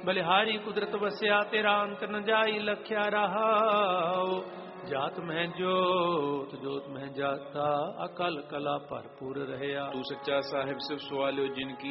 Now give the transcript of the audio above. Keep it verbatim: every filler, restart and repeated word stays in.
बलिहारी कुदरत वस्या तेरा अंत न जाई लख्या रहाओ। जात में जोत जोत में जाता अकल कला भरपूर रहया। तू सच्चा साहिब सिर्फ सवालियो जिनकी